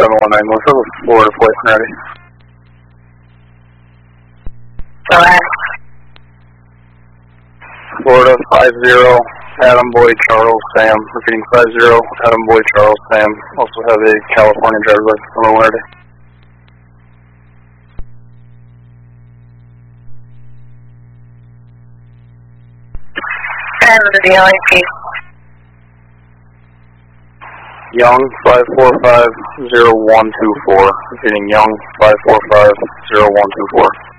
719 North of Florida flight when ready. Go ahead. Florida 50, Adam Boy Charles Sam. Repeating 50, Adam Boy Charles Sam. Also have a California driver's license number when ready. And the DLAP. Young 5450124. Repeating Young 5450124.